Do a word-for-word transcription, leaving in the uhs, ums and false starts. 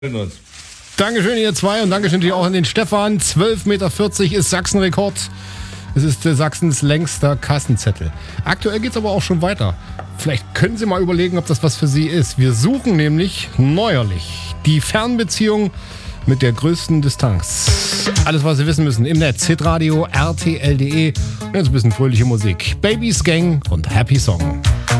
Dankeschön, ihr zwei, und Dankeschön natürlich auch an den Stefan. zwölf Meter vierzig ist Sachsenrekord. Es ist äh, Sachsens längster Kassenzettel. Aktuell geht es aber auch schon weiter. Vielleicht können Sie mal überlegen, ob das was für Sie ist. Wir suchen nämlich neuerlich die Fernbeziehung mit der größten Distanz. Alles, was Sie wissen müssen, im Netz, Hitradio, R T L punkt de. Und jetzt ein bisschen fröhliche Musik. Baby's Gang und Happy Song.